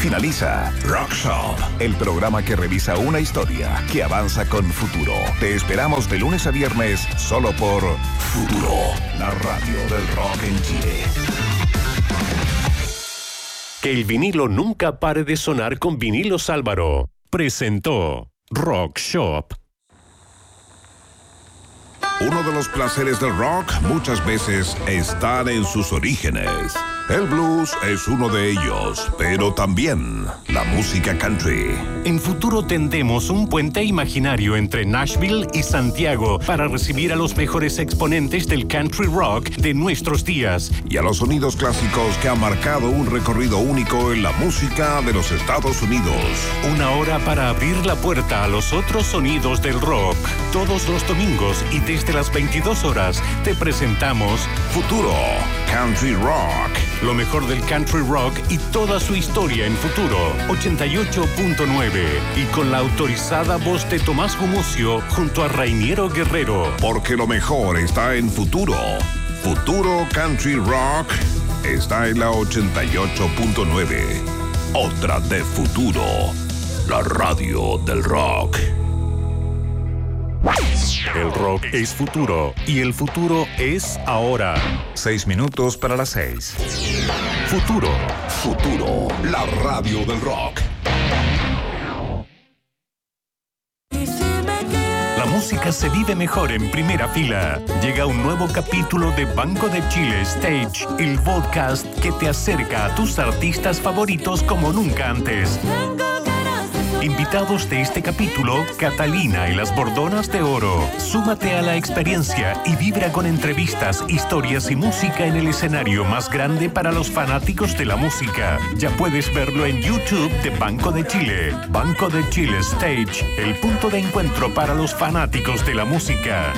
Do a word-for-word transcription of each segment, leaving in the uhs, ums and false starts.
Finaliza Rock Shop, el programa que revisa una historia que avanza con futuro. Te esperamos de lunes a viernes solo por Futuro, la radio del rock en Chile. Que el vinilo nunca pare de sonar con Vinilos Álvaro. Presentó Rock Shop. Uno de los placeres del rock muchas veces están en sus orígenes. El blues es uno de ellos, pero también la música country. En Futuro tendemos un puente imaginario entre Nashville y Santiago para recibir a los mejores exponentes del country rock de nuestros días. Y a los sonidos clásicos que han marcado un recorrido único en la música de los Estados Unidos. Una hora para abrir la puerta a los otros sonidos del rock. Todos los domingos y desde las veintidós horas te presentamos Futuro Country Rock. Lo mejor del country rock y toda su historia en Futuro ochenta y ocho punto nueve. Y con la autorizada voz de Tomás Gumucio junto a Rainiero Guerrero. Porque lo mejor está en Futuro. Futuro Country Rock está en la ochenta y ocho punto nueve. Otra de Futuro. La radio del rock. El rock es futuro y el futuro es ahora. Seis minutos para las seis. Futuro. Futuro, la radio del rock. La música se vive mejor en primera fila. Llega un nuevo capítulo de Banco de Chile Stage, el podcast que te acerca a tus artistas favoritos como nunca antes. Invitados de este capítulo, Catalina y las Bordonas de Oro. Súmate a la experiencia y vibra con entrevistas, historias y música en el escenario más grande para los fanáticos de la música. Ya puedes verlo en YouTube de Banco de Chile. Banco de Chile Stage, el punto de encuentro para los fanáticos de la música.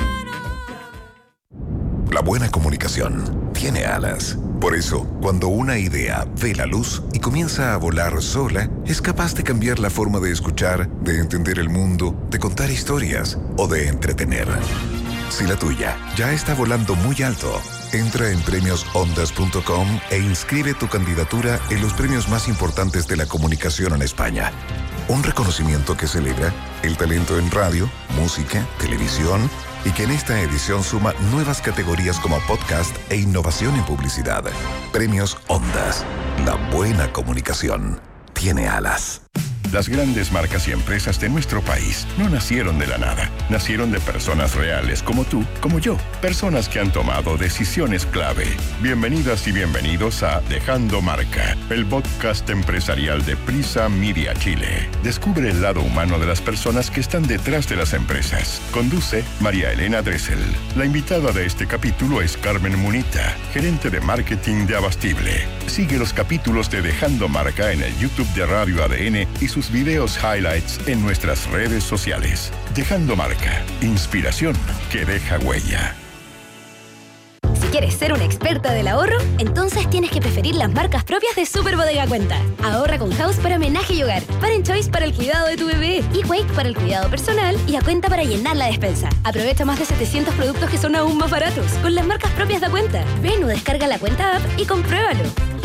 La buena comunicación tiene alas. Por eso, cuando una idea ve la luz y comienza a volar sola, es capaz de cambiar la forma de escuchar, de entender el mundo, de contar historias o de entretener. Si la tuya ya está volando muy alto, entra en premios ondas punto com e inscribe tu candidatura en los premios más importantes de la comunicación en España. Un reconocimiento que celebra el talento en radio, música, televisión y que en esta edición suma nuevas categorías como podcast e innovación en publicidad. Premios Ondas. La buena comunicación tiene alas. Las grandes marcas y empresas de nuestro país no nacieron de la nada. Nacieron de personas reales como tú, como yo. Personas que han tomado decisiones clave. Bienvenidas y bienvenidos a Dejando Marca, el podcast empresarial de Prisa Media Chile. Descubre el lado humano de las personas que están detrás de las empresas. Conduce María Elena Dressel. La invitada de este capítulo es Carmen Munita, gerente de marketing de Abastible. Sigue los capítulos de Dejando Marca en el YouTube de Radio A D N y sus videos highlights en nuestras redes sociales. Dejando Marca, inspiración que deja huella. Si quieres ser una experta del ahorro, entonces tienes que preferir las marcas propias de Super Bodega Cuenta. Ahorra con House para homenaje y hogar, Parent Choice para el cuidado de tu bebé, Equake para el cuidado personal y a Cuenta para llenar la despensa. Aprovecha más de setecientos productos que son aún más baratos con las marcas propias de Cuenta. Ven o descarga la Cuenta app y compruébalo.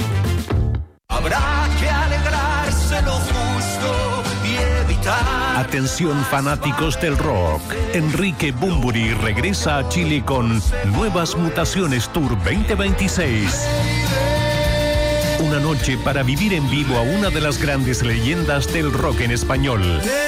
Habrá que alegrarse lo justo y evitar. Atención fanáticos del rock. Enrique Bunbury regresa a Chile con Nuevas Mutaciones Tour veinte veintiséis. Una noche para vivir en vivo a una de las grandes leyendas del rock en español.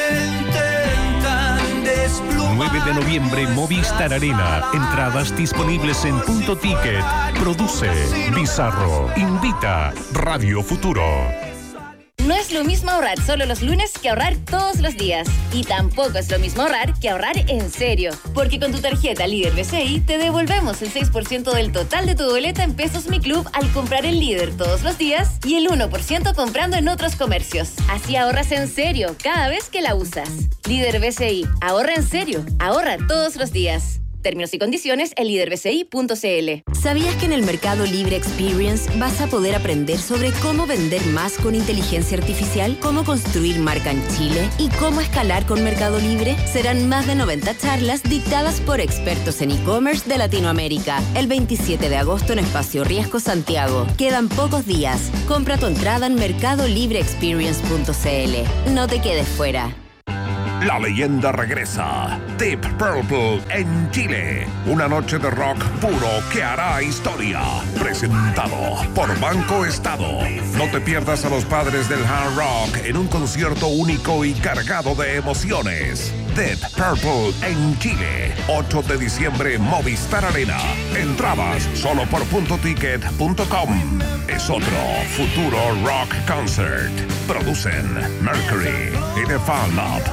nueve de noviembre, Movistar Arena. Entradas disponibles en Punto Ticket. Produce Bizarro. Invita Radio Futuro. No es lo mismo ahorrar solo los lunes que ahorrar todos los días. Y tampoco es lo mismo ahorrar que ahorrar en serio. Porque con tu tarjeta Líder B C I te devolvemos el seis por ciento del total de tu boleta en Pesos Mi Club al comprar el Líder todos los días y el uno por ciento comprando en otros comercios. Así ahorras en serio cada vez que la usas. Líder B C I. Ahorra en serio. Ahorra todos los días. Términos y condiciones en líder b c i punto c l. ¿Sabías que en el Mercado Libre Experience vas a poder aprender sobre cómo vender más con inteligencia artificial, cómo construir marca en Chile y cómo escalar con Mercado Libre? Serán más de noventa charlas dictadas por expertos en e-commerce de Latinoamérica. El veintisiete de agosto en Espacio Riesgo Santiago. Quedan pocos días. Compra tu entrada en mercado libre experience punto c l. No te quedes fuera. La leyenda regresa. Deep Purple en Chile. Una noche de rock puro que hará historia. Presentado por Banco Estado. No te pierdas a los padres del hard rock en un concierto único y cargado de emociones. Deep Purple en Chile. ocho de diciembre, Movistar Arena. Entradas solo por punto ticket punto com. Es otro futuro rock concert. Producen Mercury y The Fan Lab.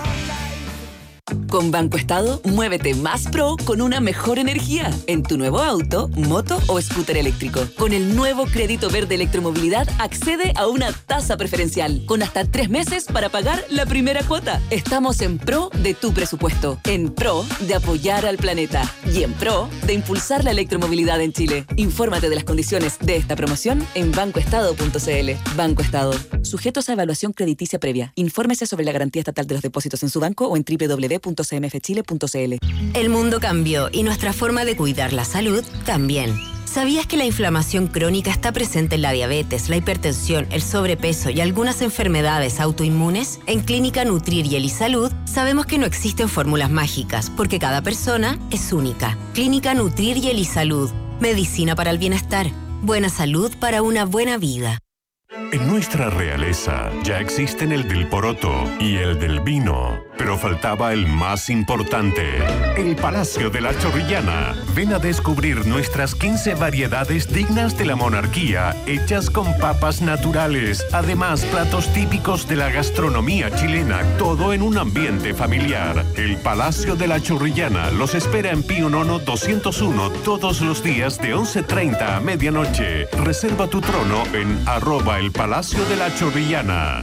Con Banco Estado, muévete más pro con una mejor energía en tu nuevo auto, moto o scooter eléctrico. Con el nuevo crédito verde electromovilidad, accede a una tasa preferencial con hasta tres meses para pagar la primera cuota. Estamos en pro de tu presupuesto, en pro de apoyar al planeta y en pro de impulsar la electromovilidad en Chile. Infórmate de las condiciones de esta promoción en banco estado punto c l. Banco Estado. Sujetos a evaluación crediticia previa. Infórmese sobre la garantía estatal de los depósitos en su banco o en doble u doble u doble u punto c m f chile punto c l. El mundo cambió y nuestra forma de cuidar la salud también. ¿Sabías que la inflamación crónica está presente en la diabetes, la hipertensión, el sobrepeso y algunas enfermedades autoinmunes? En Clínica Nutrir y Elisalud sabemos que no existen fórmulas mágicas porque cada persona es única. Clínica Nutrir y Elisalud. Medicina para el bienestar. Buena salud para una buena vida. En nuestra realeza ya existen el del poroto y el del vino, pero faltaba el más importante, el Palacio de la Chorrillana. Ven a descubrir nuestras quince variedades dignas de la monarquía, hechas con papas naturales. Además, platos típicos de la gastronomía chilena, todo en un ambiente familiar. El Palacio de la Chorrillana los espera en Pío Nono doscientos uno todos los días de once treinta a medianoche. Reserva tu trono en arroba el Palacio de la Chorrillana.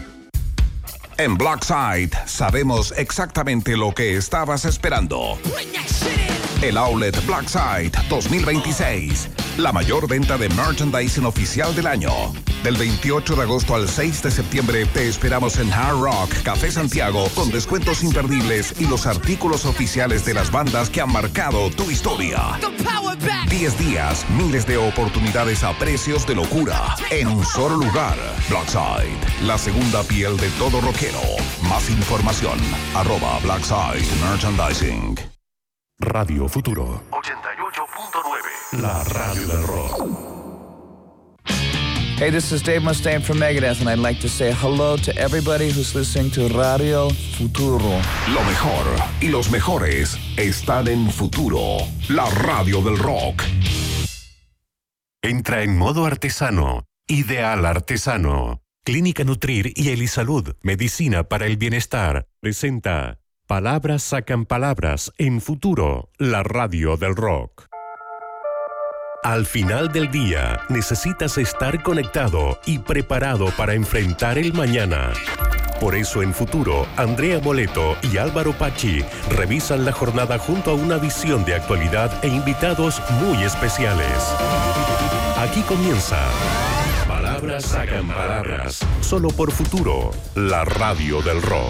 En Blackside sabemos exactamente lo que estabas esperando. El Outlet Blackside dos mil veintiséis. La mayor venta de merchandising oficial del año. Del veintiocho de agosto al seis de septiembre te esperamos en Hard Rock Café Santiago con descuentos imperdibles y los artículos oficiales de las bandas que han marcado tu historia. diez días, miles de oportunidades a precios de locura en un solo lugar. Blackside, la segunda piel de todo rockero. Más información, arroba Blackside Merchandising. Radio Futuro ochenta y ocho punto nueve, la radio del rock. Hey, this is Dave Mustaine from Megadeth, and I'd like to say hello to everybody who's listening to Radio Futuro. Lo mejor y los mejores están en Futuro, la radio del rock. Entra en modo artesano, ideal artesano. Clínica Nutrir y Elisalud, medicina para el bienestar, presenta Palabras sacan palabras en Futuro, la radio del rock. Al final del día, necesitas estar conectado y preparado para enfrentar el mañana. Por eso en Futuro, Andrea Moleto y Álvaro Pachi revisan la jornada junto a una visión de actualidad e invitados muy especiales. Aquí comienza Palabras sacan palabras, solo por Futuro, la radio del rock.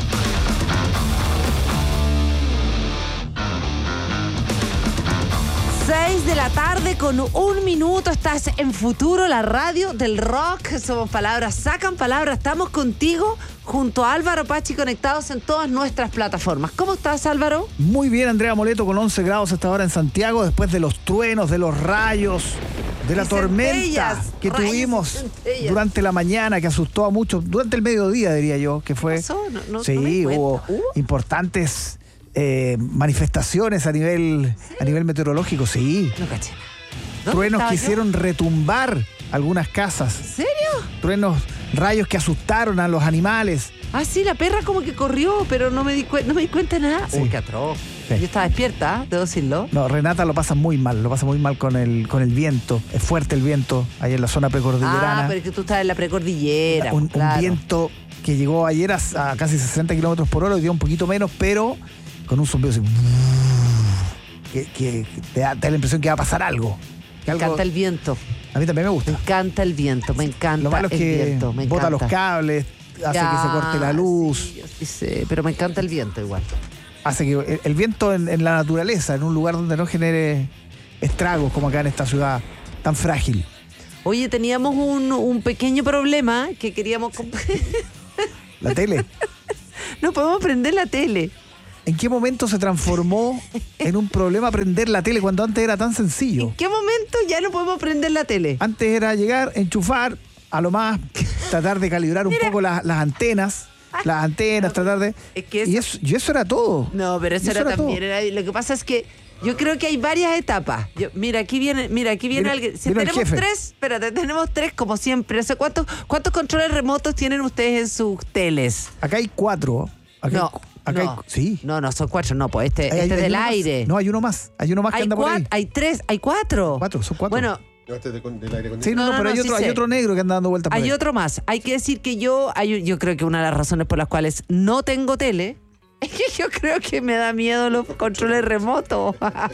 seis de la tarde con un minuto, estás en Futuro, la radio del rock. Somos Palabras Sacan Palabras, estamos contigo junto a Álvaro Pachi conectados en todas nuestras plataformas. ¿Cómo estás, Álvaro? Muy bien, Andrea Moleto, con once grados hasta ahora en Santiago, después de los truenos, de los rayos, de la y tormenta centellas, que rayos tuvimos durante la mañana, que asustó a muchos, durante el mediodía diría yo, que fue... ¿Qué pasó? No, no, sí, no me hubo ¿Uh? importantes... Eh, manifestaciones a nivel ¿Sí? a nivel meteorológico, sí. No caché. Truenos que hicieron retumbar algunas casas. ¿En serio? Truenos, rayos que asustaron a los animales. Ah, sí, la perra como que corrió, pero no me di, cu- no me di cuenta de nada. Sí. Uy, qué atroz. Sí. Yo estaba despierta, debo decirlo. No, Renata lo pasa muy mal, lo pasa muy mal con el con el viento. Es fuerte el viento ahí en la zona precordillerana. Ah, pero es que tú estás en la precordillera. Un, claro. un viento que llegó ayer a, a casi sesenta kilómetros por hora, hoy día un poquito menos, pero con un zumbido así. que, que te, da, te da la impresión que va a pasar algo. Que Me algo encanta el viento. a mí también me gusta. Me encanta el viento, me encanta Lo malo es el que viento. Me bota encanta. los cables, hace Ya, que se corte la luz. Sí, yo sí sé, pero me encanta el viento igual. Hace que el, el viento en, en la naturaleza, en un lugar donde no genere estragos como acá en esta ciudad tan frágil. Oye, teníamos un, un pequeño problema que queríamos... comp- La tele. No podemos prender la tele. ¿En qué momento se transformó en un problema prender la tele cuando antes era tan sencillo? ¿En qué momento ya no podemos prender la tele? Antes era llegar, enchufar, a lo más tratar de calibrar un Mira. poco las, las antenas. Las antenas, tratar de... Es que eso- y, eso, y eso era todo. No, pero eso, Y era, eso era también. todo. Era, lo que pasa es que yo creo que hay varias etapas. Yo- mira, aquí viene, mira, aquí viene Mira, alguien. Si mira el tenemos jefe. tres, espérate, tenemos tres como siempre. O sea, ¿cuántos, ¿Cuántos controles remotos tienen ustedes en sus teles? Acá hay cuatro. Acá No, hay, acá no. hay- sí. No, no, son cuatro, no, pues este, Hay- este hay- es hay del uno más. aire. No, hay uno más. Hay uno más que hay, anda por cuat- ahí. hay tres, hay cuatro. Cuatro, son cuatro. Bueno, No, este es de, con- del aire Sí, no, No, no, no, pero no, hay sí otro, hay sé. otro negro que anda dando vueltas por hay ahí. otro más. Hay que decir que yo, hay, yo creo que una de las razones por las cuales no tengo tele es que yo creo que me da miedo los controles remotos.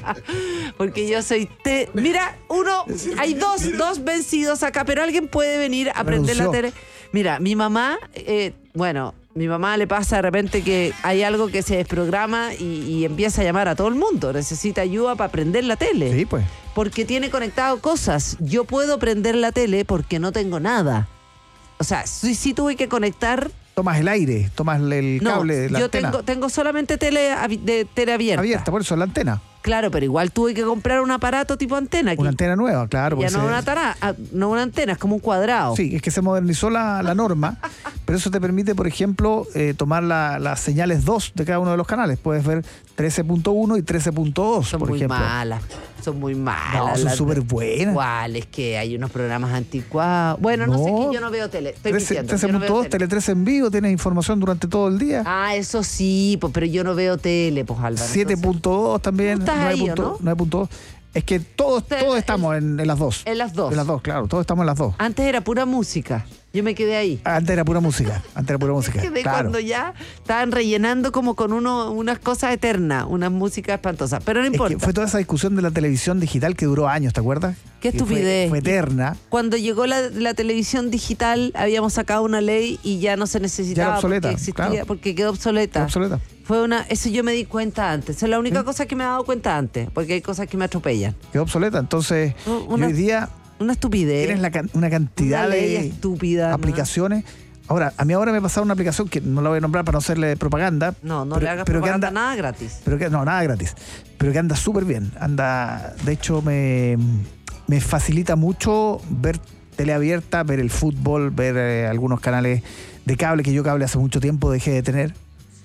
Porque yo soy... Te Mira, uno, hay dos, dos vencidos acá, pero alguien puede venir a prender la Renunció. tele. Mira, mi mamá, eh, bueno, mi mamá le pasa de repente que hay algo que se desprograma y, y empieza a llamar a todo el mundo. Necesita ayuda para prender la tele. Sí, pues. Porque tiene conectado cosas. Yo puedo prender la tele porque no tengo nada. O sea, sí, sí tuve que conectar. Tomas el aire, tomas el No, cable de la yo antena. tengo, tengo solamente tele, avi- de tele abierta. Abierta, por eso, la antena. Claro, pero igual tuve que comprar un aparato tipo antena. Una antena nueva, claro. Ya porque no se- una, tara- ah, no una antena, es como un cuadrado. Sí, es que se modernizó la, la norma, pero eso te permite, por ejemplo, eh, tomar la- las señales dos de cada uno de los canales. Puedes ver trece punto uno y trece punto dos, Son por muy ejemplo. malas, son muy malas. No, son las- súper buenas. ¿Cuál? Es que hay unos programas anticuados. Bueno, no, sé No. qué, yo no veo tele. Estoy trece mintiendo, yo no veo punto dos, tele. Tele trece en vivo, tienes información durante todo el día. Ah, eso sí, pues, pero yo no veo tele, pues Álvaro. siete punto dos también. ¿Tú estás ahí, o no? nueve punto dos. Es que todos, Usted- todos estamos en, en las dos. En las dos. En las dos, claro, todos estamos en las dos. Antes era pura música. Yo me quedé ahí. Antes era pura música, antes era pura música. Me quedé Claro. cuando ya estaban rellenando como con uno, unas cosas eternas, unas músicas espantosas. Pero no Es importa. que fue toda esa discusión de la televisión digital que duró años, ¿te acuerdas? Qué Que fue- estupidez. Fue, eterna. Cuando llegó la, la televisión digital, habíamos sacado una ley y ya no se necesitaba. Ya era obsoleta, porque existía, claro. porque quedó obsoleta. Quedó obsoleta. Fue una, eso yo me di cuenta antes. Esa es la única cosa que me he dado cuenta antes, porque hay cosas que me atropellan. Quedó obsoleta. Entonces, Una- y hoy día Una estupidez. tienes la can- una cantidad Una ley de estúpida, ¿no? aplicaciones. Ahora, a mí ahora me ha pasado una aplicación que no la voy a nombrar para no hacerle propaganda. No, no pero- le hagas pero que propaganda anda- nada gratis. Pero que no, nada gratis. Pero que anda súper bien. Anda, de hecho, me, me facilita mucho ver tele abierta, ver el fútbol, ver eh, algunos canales de cable que yo cable hace mucho tiempo dejé de tener.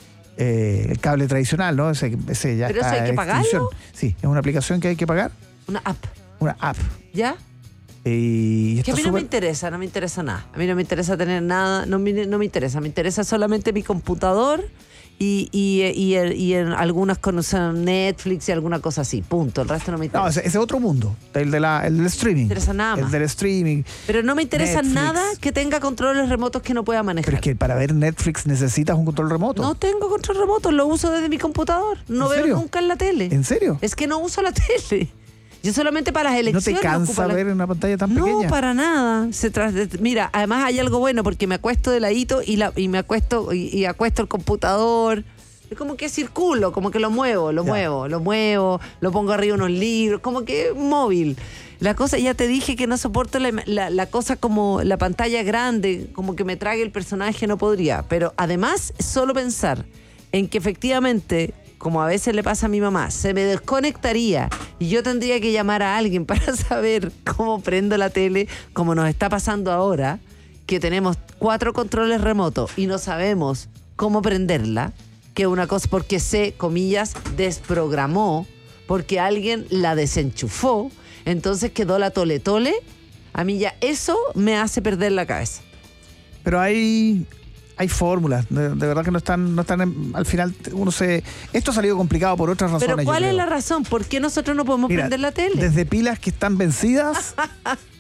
Eh, el cable tradicional, ¿no? Ese, ese ya ¿Pero está eso hay que en pagarlo? extinción. Sí, es una aplicación que hay que pagar, Una app. una app. ¿Ya? Y Que está a mí no me súper- interesa, no me interesa nada. A mí no me interesa tener nada, no me, no me interesa. Me interesa solamente mi computador y, y, y, y en algunas cosas, Netflix y alguna cosa así. Punto. El resto no me interesa. No, ese, ese otro mundo, el, de la, el del streaming. No me interesa nada El más. del streaming. Pero no me interesa Netflix. nada que tenga controles remotos que no pueda manejar. Pero es que para ver Netflix necesitas un control remoto. No tengo control remoto, lo uso desde mi computador. No ¿En veo serio? nunca en la tele. ¿En serio? Es que no uso la tele. Yo solamente para las ¿No elecciones. te ocupo cansa la- ver en una pantalla tan No, pequeña? para nada. Se tras- de- Mira, además hay algo bueno porque me acuesto de ladito y, la, y me acuesto y, y acuesto el computador. Es como que circulo, como que lo muevo, lo Ya. muevo, lo muevo, lo pongo arriba unos libros, como que móvil. La cosa, ya te dije que no soporto la, la- la cosa como la pantalla grande, como que me trague el personaje, no podría. Pero además, solo pensar en que efectivamente, como a veces le pasa a mi mamá, se me desconectaría y yo tendría que llamar a alguien para saber cómo prendo la tele, como nos está pasando ahora, que tenemos cuatro controles remotos y no sabemos cómo prenderla, que una cosa, porque se, comillas, desprogramó, porque alguien la desenchufó, entonces quedó la tole tole. A mí ya eso me hace perder la cabeza. Pero hay, hay fórmulas, de, de verdad que no están, no están en- al final uno se... Esto ha salido complicado por otras razones. Pero yo ¿cuál es creo. la razón? ¿Por qué nosotros no podemos Mira, prender la tele? Desde pilas que están vencidas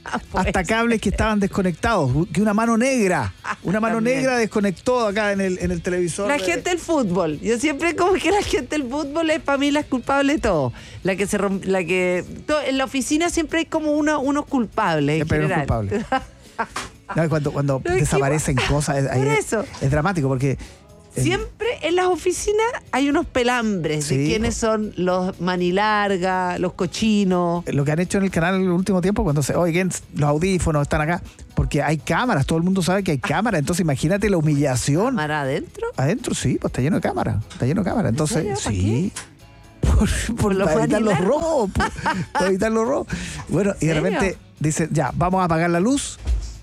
Pues. Hasta cables que estaban desconectados, que una mano negra, una mano También. negra desconectó acá en el, en el televisor. La de- gente del fútbol. Yo siempre como que la gente del fútbol es para mí la culpable de todo. La que se romp- la que to- en la oficina siempre hay como una, unos culpables. en Siempre hay unos general. culpables. No, cuando cuando Pero desaparecen cosas, es, ahí Por es- eso. es dramático porque en- Siempre en las oficinas hay unos pelambres de Sí. quiénes son los manilarga, los cochinos. lo que han hecho en el canal en el último tiempo, cuando se, oigan, los audífonos están acá, porque hay cámaras, todo el mundo sabe que hay cámaras, entonces imagínate la humillación. ¿Cámara adentro? Adentro, sí, pues está lleno de cámaras, está lleno de cámaras, entonces, serio? ¿Para sí. Por, por los para evitar los manilargos? robos, por- para evitar los robos. Bueno, y de serio? repente dicen, ya, vamos a apagar la luz,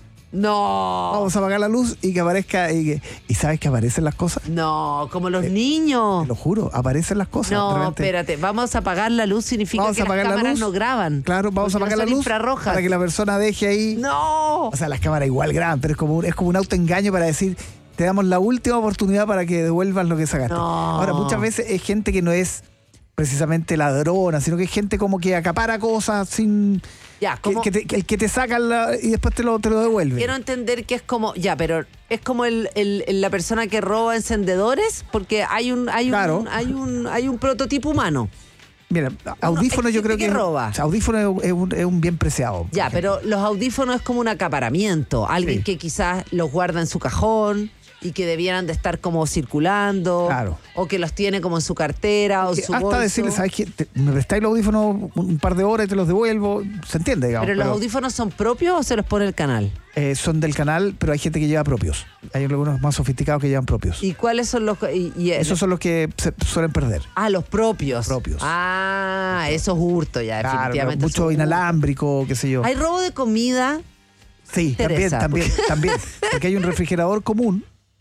No. vamos a apagar la luz y que aparezca, y, que- y ¿sabes que aparecen las cosas? No, como los Eh, niños. Te lo juro, aparecen las cosas. de No, repente. espérate, vamos a apagar la luz significa Vamos que a apagar las la cámaras luz. no graban. Claro, vamos a porque apagar no la son luz infrarrojas. para que la persona deje ahí. No. O sea, las cámaras igual graban, pero es como un, es como un autoengaño para decir, te damos la última oportunidad para que devuelvas lo que sacaste. No. Ahora, muchas veces es gente que no es precisamente ladrona, sino que es gente como que acapara cosas sin... Ya, que, como que te, que el que te saca la- y después te lo, te lo devuelve. quiero entender que es como, ya, pero es como el, el- el- la persona que roba encendedores, porque hay un, hay Claro. un, hay un, hay un prototipo humano. Mira, audífono hay yo creo gente que... que roba. o sea, audífono es un, es un bien preciado. Ya, pero los audífonos es como un acaparamiento. Alguien Sí. que quizás los guarda en su cajón y que debieran de estar como circulando. Claro. O que los tiene como en su cartera o en Que su hasta bolso. decirle, ¿sabes qué? Te- me prestáis los audífonos un par de horas y te los devuelvo. Se entiende, digamos. ¿Pero los audífonos son propios o se los pone el canal? eh, son del canal, pero hay gente que lleva propios. Hay algunos más sofisticados que llevan propios. ¿Y cuáles son los...? Y, y- Esos son los que se suelen perder. Ah, los propios. Propios. Ah, eso es hurto ya, Claro, definitivamente. mucho eso es hurto. inalámbrico, qué sé yo. ¿Hay robo de comida? Sí, también, Teresa, también, también. Porque hay un refrigerador común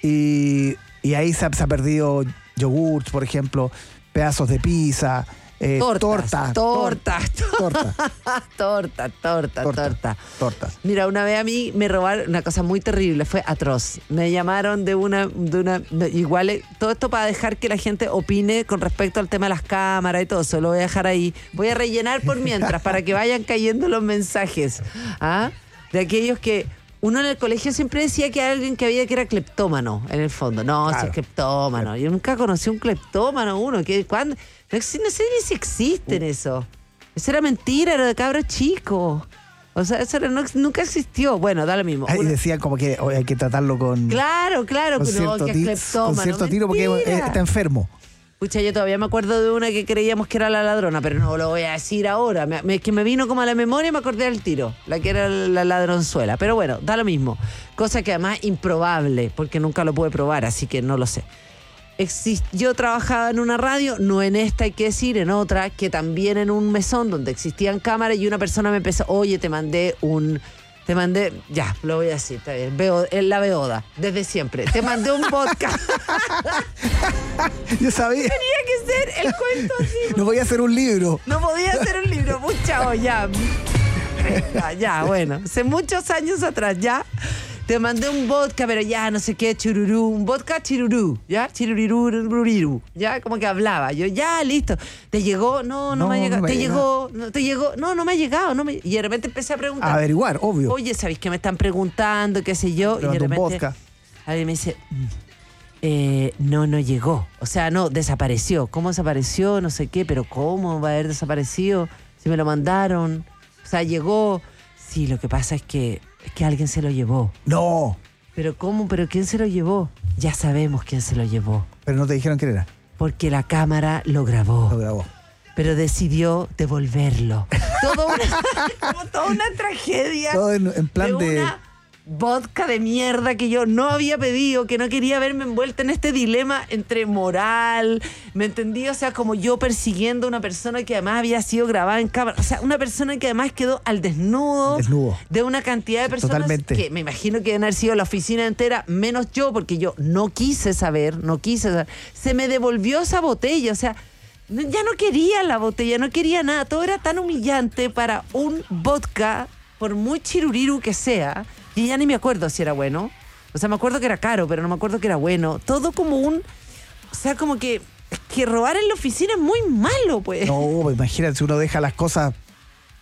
y, y ahí se ha, se ha perdido yogurts, por ejemplo, pedazos de pizza, eh, Tortas, torta, tortas, torta, torta, torta, torta. torta. Mira, una vez a mí me robaron una cosa muy terrible, fue atroz. Me llamaron de una, de una, de- igual, eh, todo esto para dejar que la gente opine con respecto al tema de las cámaras y todo eso, lo voy a dejar ahí. Voy a rellenar por mientras, para que vayan cayendo los mensajes, ¿ah? De aquellos que uno en el colegio siempre decía que alguien que había que era cleptómano, en el fondo. No, si Claro. es cleptómano. Yo nunca conocí un cleptómano, uno. Que, ¿cuándo? No, exi- no sé ni si existen eso. Eso era mentira, era de cabros chicos. O sea, eso era- no- nunca existió. Bueno, da lo mismo. Ah, y Uno- decían como que oye, hay que tratarlo con, claro, claro, con que no, cierto, que es ti- cleptómano. con cierto tiro porque Mentira. eh, está enfermo. Pucha, yo todavía me acuerdo de una que creíamos que era la ladrona, pero no lo voy a decir ahora. Me, me- que me vino como a la memoria y me acordé del tiro, la que era la ladronzuela. Pero bueno, da lo mismo. Cosa que además improbable, porque nunca lo pude probar, así que no lo sé. Exist- yo trabajaba en una radio, no en esta hay que decir, en otra, que también en un mesón donde existían cámaras y una persona me empezó, oye, te mandé un... Te mandé, ya, lo voy a decir, está bien, veo, en la beoda, desde siempre. Te mandé un podcast. Yo sabía, Tenía que ser el cuento así. no voy a hacer un libro. No podía hacer un libro, mucha o ya. Ya, ya, bueno. Hace muchos años atrás, ya. Te mandé un vodka, pero ya, no sé qué, chururú. Un vodka chirurú, ¿ya? Chiruriru, ya, como que hablaba. Yo, ya, listo. ¿Te llegó? No, no, No, me ha no llegado. me ¿Te ha llegó? No, ¿te llegó? No, no me ha llegado. No me... Y de repente empecé a preguntar. A averiguar, obvio. Oye, ¿sabéis qué me están preguntando? ¿Qué sé yo? Te Y de mandó un repente vodka. alguien me dice, mm, eh, no, no llegó. O sea, no, desapareció. ¿Cómo desapareció? No sé qué, pero ¿cómo va a haber desaparecido? Si me lo mandaron. O sea, llegó. Sí, lo que pasa es que, es que alguien se lo llevó. No, ¿Pero cómo? ¿Pero quién se lo llevó? Ya sabemos quién se lo llevó. pero no te dijeron quién era. Porque la cámara lo grabó. Lo grabó. Pero decidió devolverlo. Todo una, como toda una tragedia. Todo en, en plan de de... una vodka de mierda que yo no había pedido, que no quería verme envuelta en este dilema entre moral, ¿me entendí? O sea, como yo persiguiendo a una persona que además había sido grabada en cámara, o sea, una persona que además quedó al desnudo, Desnudo. de una cantidad de personas Totalmente. que me imagino que deben haber sido la oficina entera, menos yo, porque yo no quise saber, no quise saber. Se me devolvió esa botella, o sea, no- ya no quería la botella, no quería nada, todo era tan humillante para un vodka, por muy chiruriru que sea, y ya ni me acuerdo si era bueno. O sea, me acuerdo que era caro, pero no me acuerdo que era bueno. Todo como un... O sea, como que, que robar en la oficina es muy malo, pues. No, pues imagínate, si uno deja las cosas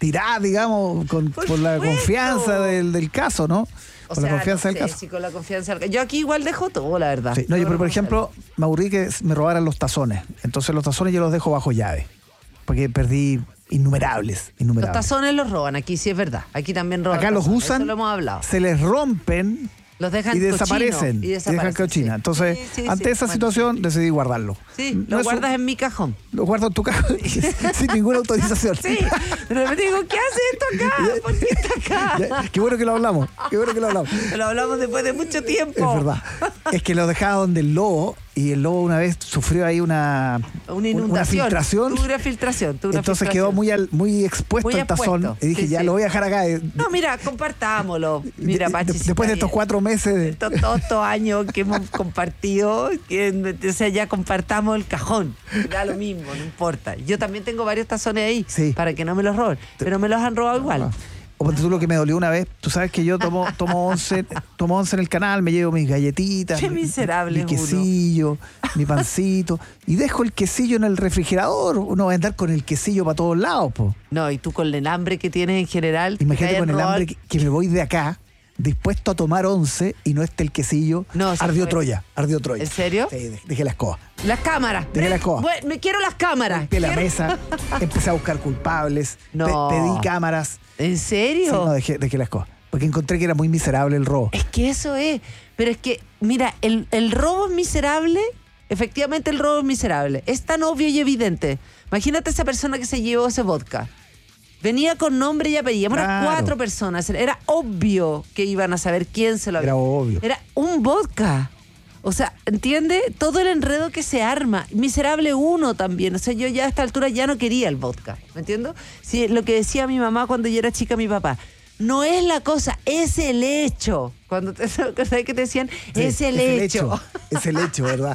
tirada, digamos, con, Por por la supuesto. confianza del, del caso, ¿no? O Con sea, la confianza no del sé caso. si con la confianza del- Yo aquí igual dejo todo, la verdad. Sí, no, yo, Yo pero por no sé. ejemplo, me aburrí que me robaran los tazones. Entonces los tazones yo los dejo bajo llave. Porque perdí innumerables, Los innumerables. tazones los roban, aquí sí es verdad. Aquí también roban. Acá los tazones, usan, Eso lo hemos hablado. se les rompen Los dejan y cochinos, desaparecen. Y Y dejan desaparecen, cochina. sí. Entonces, Sí, sí, ante sí. esa Bueno, situación decidí guardarlo. Sí, No lo es un- guardas en mi cajón. Lo guardo en tu cajón sin ninguna autorización. Sí, de repente digo, ¿qué hace esto acá? ¿Por qué está acá? Ya, qué bueno que lo hablamos. Qué bueno que lo hablamos. Lo hablamos después de mucho tiempo. Es verdad. Es que lo dejaba donde el lobo, y el lobo una vez sufrió ahí una, Una inundación. filtración. Tuve una filtración. tuve una Entonces filtración. quedó muy, al- muy expuesto Muy el tazón. expuesto. Y dije, Sí, ya sí. lo voy a dejar acá. eh, No, mira, compartámoslo. Mira, de- Pachi. de- si después de está estos bien. cuatro meses. de- Estos- Todos estos años que hemos compartido, que, o sea, ya compartamos el cajón. Da lo mismo, no importa. Yo también tengo varios tazones ahí Sí. para que no me los roben, pero me los han robado igual. O ponte tú lo que me dolió una vez. Tú sabes que yo tomo, tomo once, tomo once en el canal, me llevo mis galletitas, Qué mi- miserable mi es uno. quesillo, mi pancito, y dejo el quesillo en el refrigerador. Uno va a andar con el quesillo para todos lados, po. No, y tú con el hambre que tienes en general. te Imagínate hayan con el robado hambre que, que me voy de acá, dispuesto a tomar once y no esté el quesillo. No, se ardió fue. Troya, ardió Troya. ¿En serio? Sí, de- dejé la escoba. Las cámaras. Dejé la Eh, escoba. bueno, me quiero las cámaras. Golpeé la Quiero- mesa, empecé a buscar culpables, No. pe- pedí cámaras. ¿En serio? Sí, no, dejé, dejé la escoba. Porque encontré que era muy miserable el robo. Es que eso es. Pero es que, mira, el, el robo es miserable. Efectivamente, el robo es miserable. Es tan obvio y evidente. Imagínate esa persona que se llevó ese vodka. Venía con nombre y apellido. Eran Claro. cuatro personas. Era obvio que iban a saber quién se lo había. Era obvio. Era un vodka. O sea, ¿entiende? Todo el enredo que se arma. Miserable uno también. O sea, yo ya a esta altura ya no quería el vodka. ¿Me entiendo? Sí, lo que decía mi mamá cuando yo era chica, mi papá. No es la cosa, es el hecho. Cuando te, ¿sabes que te decían? Sí, es el hecho. Es el hecho, ¿verdad?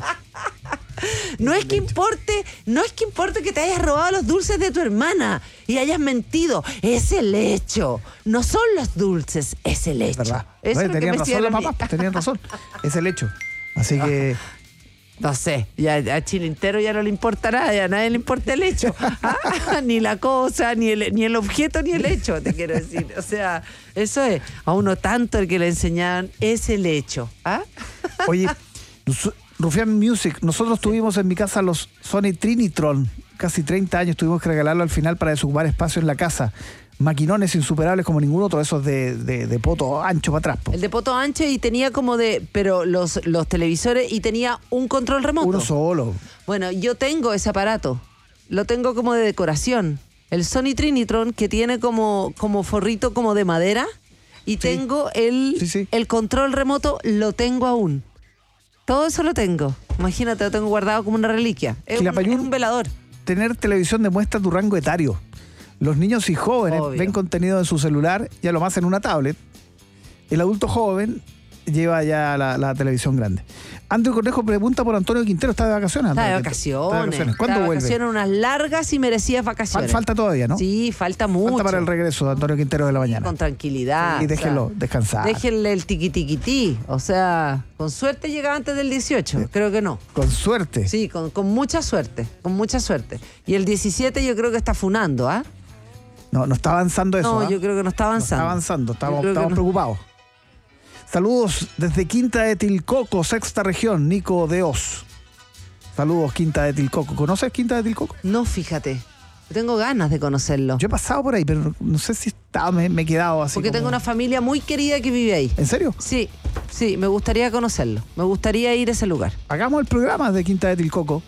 No es que importe, no es que importe que te hayas robado los dulces de tu hermana y hayas mentido. Es el hecho. No son los dulces, es el hecho. ¿Verdad? Eso Oye, es lo que tenían me razón decían los a mí. papás, tenían razón. Es el hecho. Así que No sé, ya a Chile entero ya no le importa nada, ya a nadie le importa el hecho. Ah, ni la cosa, ni el, ni el objeto, ni el hecho, te quiero decir. O sea, eso es. A uno tanto el que le enseñaban es el hecho. ¿Ah? Oye, nos- Rufián Music, nosotros tuvimos en mi casa los Sony Trinitron, casi treinta años, tuvimos que regalarlo al final para desocupar espacio en la casa. Maquinones insuperables como ningún otro, esos de, de, de poto ancho para atrás. po. El de poto ancho y tenía como de, pero los, los televisores y tenía un control remoto. Uno solo. Bueno, yo tengo ese aparato. Lo tengo como de decoración. El Sony Trinitron que tiene como, como forrito como de madera. Y tengo el, Sí, sí. el control remoto, lo tengo aún. Todo eso lo tengo. Imagínate, lo tengo guardado como una reliquia. Es, un, Quilapayún. es un velador. Tener televisión demuestra tu rango etario. Los niños y jóvenes Obvio. ven contenido en su celular, ya lo más en una tablet. El adulto joven lleva ya la, la televisión grande. Andrew Cornejo pregunta por Antonio Quintero. ¿Está de vacaciones? Está de Antonio Quintero? vacaciones. Está de vacaciones. ¿Cuándo Está de vuelve? vacaciones, unas largas y merecidas Fal- vacaciones. Falta todavía, ¿no? Sí, falta mucho. Falta para el regreso de Antonio Quintero de la mañana. Con tranquilidad. Y o sea, déjenlo descansar. Déjenle el tiquitiquití. O sea, con suerte llega antes del dieciocho. Creo que no. Con suerte. Sí, con, con mucha suerte. Con mucha suerte. Y el diecisiete yo creo que está funando, ¿ah? No, no está avanzando eso. No, ¿ah? yo creo que no está No avanzando. está avanzando, estamos, Yo creo que estamos no. preocupados. Saludos desde Quinta de Tilcoco, sexta región, Nico de Oz. Saludos, Quinta de Tilcoco. ¿Conoces Quinta de Tilcoco? No, fíjate. Tengo ganas de conocerlo. Yo he pasado por ahí, pero no sé si está, me, me he quedado así. Porque como- tengo una familia muy querida que vive ahí. ¿En serio? Sí, sí, me gustaría conocerlo. Me gustaría ir a ese lugar. Hagamos el programa de Quinta de Tilcoco.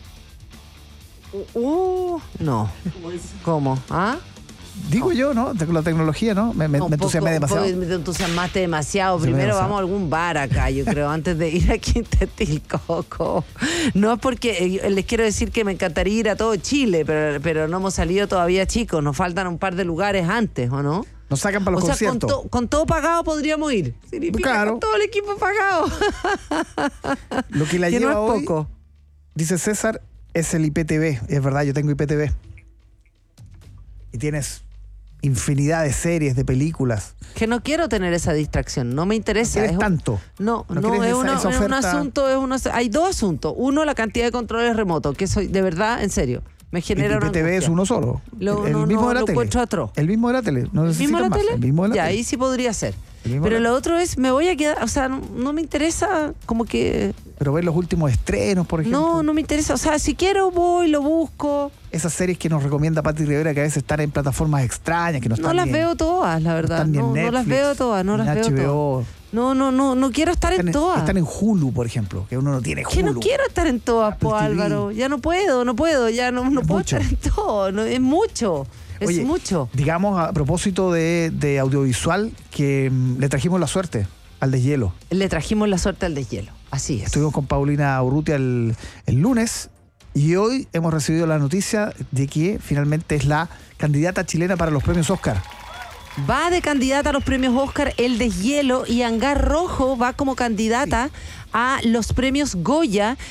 Uh, no. ¿Cómo? ¿Ah? Digo yo, ¿no? Con la tecnología, ¿no? Me, me, No, me un entusiasmé poco- demasiado. un poco- Te entusiasmaste demasiado. Se me Primero demasiado. vamos a algún bar acá, yo creo, antes de ir a Quintetilcoco. No es porque eh, les quiero decir que me encantaría ir a todo Chile, pero, pero no hemos salido todavía, chicos. Nos faltan un par de lugares antes, ¿o no? Nos sacan para los o sea, con, conciertos. to- con todo pagado podríamos ir. Significa Claro. con todo el equipo pagado. Lo que la Que no lleva es hoy, poco. dice César, es el I P T V. Es verdad, yo tengo I P T V. Y tienes infinidad de series, de películas. Que no quiero tener esa distracción, no me interesa. ¿Quieres es un- tanto? No, ¿No no, quieres es, esa- una- esa es un oferta? asunto, es uno, hay dos asuntos. Uno, la cantidad de controles remotos, que soy, de verdad, en serio, Me genera Y una I P T V es angustia. uno solo. Lo- el no, mismo no, de la lo tele. encuentro atroz. El mismo de la tele. No ¿El mismo de la necesitan más. tele? El mismo de la ya, tele. ahí sí podría ser. El mismo Pero de la- lo otro es, me voy a quedar, o sea, no, no me interesa como que... Pero ver los últimos estrenos, por ejemplo. No, no me interesa. O sea, si quiero voy, lo busco. Esas series que nos recomienda Pati Rivera, que a veces están en plataformas extrañas, que no están No las ni en- veo todas, la verdad. están ni en No, no las Netflix, veo todas, no ni las en veo H B O. todas. No, no, no, no quiero estar Están en en, todas. están en Hulu, por ejemplo, que uno no tiene Hulu. Que no quiero estar en todas, Apple po, T V. Álvaro. Ya no puedo, no puedo, ya no, no Es puedo mucho. estar en todo. No, es mucho. Es Oye, mucho. Digamos, a propósito de, de audiovisual, que mm, le trajimos la suerte al deshielo. Le trajimos la suerte al deshielo. Así es. Estuvimos con Paulina Urrutia el, el lunes y hoy hemos recibido la noticia de que finalmente es la candidata chilena para los premios Oscar. Va de candidata a los premios Oscar El Deshielo y Hangar Rojo va como candidata a los premios Goya